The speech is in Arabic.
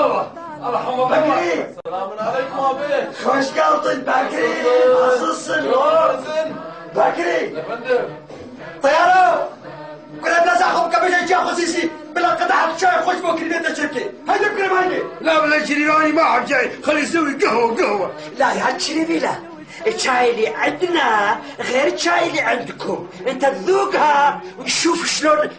الله الحمد بكري السلام عليكم ابي خوش قلطن بكري عزيزسن بكري يا فندم طيارة كنا بنزعهم كبير جا خصيصي بلا قطعة شاي خوش بكري بيت الشركة هيدا بكري ماني لا ولا شريراني ما حد جاي خلي يسوي قهوة لا يا هالشريبي لا الشاي اللي عندنا غير الشاي اللي عندكم انت تذوقها وتشوف شلون